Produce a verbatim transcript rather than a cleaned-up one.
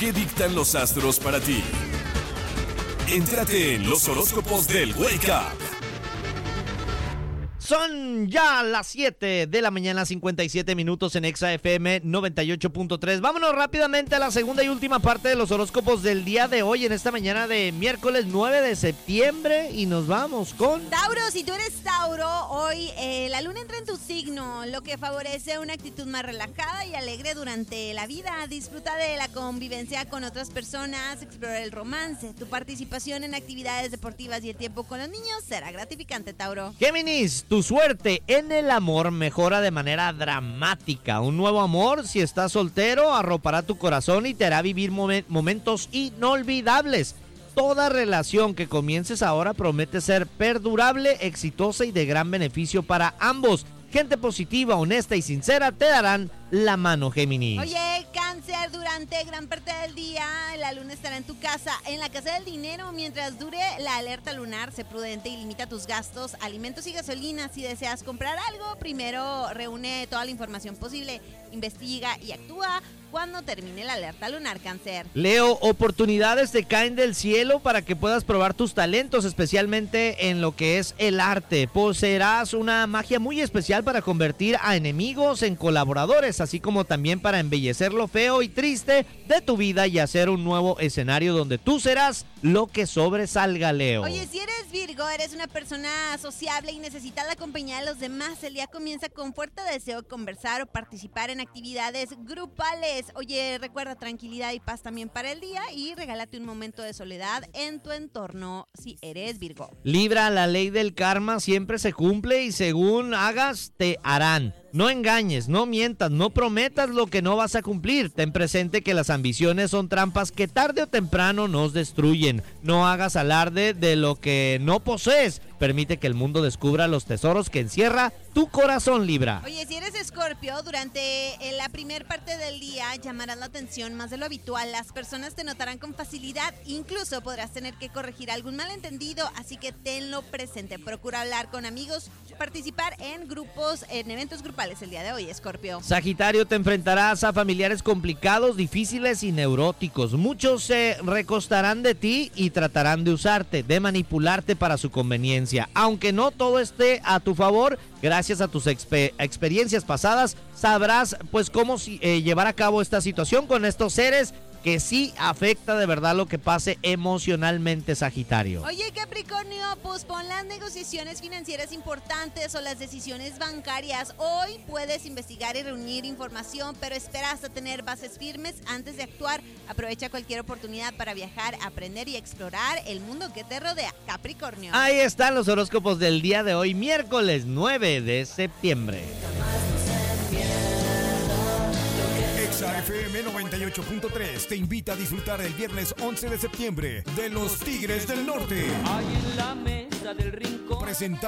¿Qué dictan los astros para ti? Entrate en los horóscopos del Wake Up. Son ya las siete de la mañana, cincuenta y siete minutos en Exa F M noventa y ocho punto tres. Vámonos rápidamente a la segunda y última parte de los horóscopos del día de hoy, en esta mañana de miércoles nueve de septiembre. Y nos vamos con... Tauro, si tú eres Tauro, hoy eh, la luna entra en tu signo, lo que favorece una actitud más relajada y alegre durante la vida. Disfruta de la convivencia con otras personas, explora el romance. Tu participación en actividades deportivas y el tiempo con los niños será gratificante, Tauro. Géminis, tu suerte en el amor mejora de manera dramática. Un nuevo amor, si estás soltero, arropará tu corazón y te hará vivir momen- momentos inolvidables. Toda relación que comiences ahora promete ser perdurable, exitosa y de gran beneficio para ambos. Gente positiva, honesta y sincera te darán la mano, Géminis. Oye, Cáncer, durante gran parte del día la luna estará en tu casa, en la casa del dinero. Mientras dure la alerta lunar, sé prudente y limita tus gastos, alimentos y gasolina. Si deseas comprar algo, primero reúne toda la información posible, investiga y actúa cuando termine la alerta lunar, Cáncer. Leo, oportunidades te caen del cielo para que puedas probar tus talentos, especialmente en lo que es el arte. Poseerás una magia muy especial para convertir a enemigos en colaboradores, así como también para embellecer lo feo y triste de tu vida y hacer un nuevo escenario donde tú serás lo que sobresalga, Leo. Oye, si eres Virgo, eres una persona sociable y necesitas la compañía de los demás. El día comienza con fuerte deseo de conversar o participar en actividades grupales. Oye, recuerda tranquilidad y paz también para el día y regálate un momento de soledad en tu entorno si eres Virgo. Libra, la ley del karma siempre se cumple y según hagas, te harán. No engañes, no mientas, no prometas lo que no vas a cumplir. Ten presente que las ambiciones son trampas que tarde o temprano nos destruyen. No hagas alarde de lo que no posees. Permite que el mundo descubra los tesoros que encierra tu corazón, Libra. Oye, si eres Escorpio, durante eh, la primer parte del día llamarás la atención más de lo habitual. Las personas te notarán con facilidad. Incluso podrás tener que corregir algún malentendido, así que tenlo presente. Procura hablar con amigos, participar en grupos, en eventos grupales el día de hoy, Escorpio. Sagitario, te enfrentarás a familiares complicados, difíciles y neuróticos. Muchos se recostarán de ti y tratarán de usarte, de manipularte para su conveniencia. Aunque no todo esté a tu favor, gracias a tus exper- experiencias pasadas, sabrás pues cómo si, eh, llevar a cabo esta situación con estos seres que sí afecta de verdad lo que pase emocionalmente, Sagitario. Oye, Capricornio, pospon las negociaciones financieras importantes o las decisiones bancarias. Hoy puedes investigar y reunir información, pero espera hasta tener bases firmes antes de actuar. Aprovecha cualquier oportunidad para viajar, aprender y explorar el mundo que te rodea, Capricornio. Ahí están los horóscopos del día de hoy, miércoles nueve de septiembre. Exa F M noventa y ocho punto tres te invita a disfrutar el viernes once de septiembre de los Tigres del Norte. Ahí en la mesa del rincón. Presentando